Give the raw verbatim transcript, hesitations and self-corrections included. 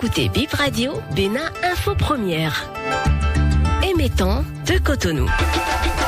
écoutez Bip Radio, Bénin Info Première. Émettant de Cotonou.